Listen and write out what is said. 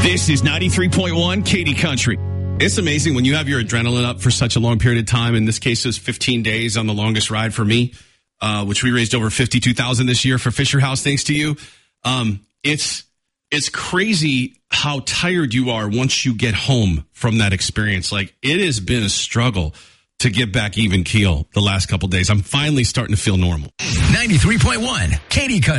This is 93.1 Katy Country. It's amazing when you have your adrenaline up for such a long period of time. In this case, it was 15 days on the longest ride for me, which we raised over $52,000 this year for Fisher House, thanks to you. It's crazy how tired you are once you get home from that experience. Like, it has been a struggle to get back even keel the last couple days. I'm finally starting to feel normal. 93.1 Katy Country.